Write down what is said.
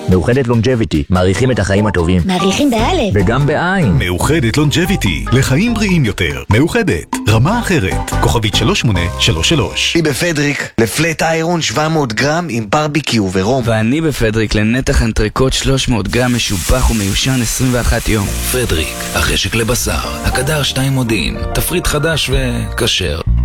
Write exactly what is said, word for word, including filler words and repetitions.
מאוחדת לונג'ביטי, מעריכים את החיים הטובים. מעריכים באלף. וגם בעין. מאוחדת לונג'ביטי, לחיים בריאים יותר. מאוחדת, רמה אחרת. כוכבית שלוש שמונה שלוש שלוש. אני בפדריק, לפלט איירון שבע מאות גרם עם ברביקיו ורום. ואני בפדריק, לנתח אנטריקוט שלוש מאות גרם משובח ומיושן עשרים ואחת יום. פדריק, החשק לבשר, הקדר שתיים מודיעין, תפריט חדש וכשר.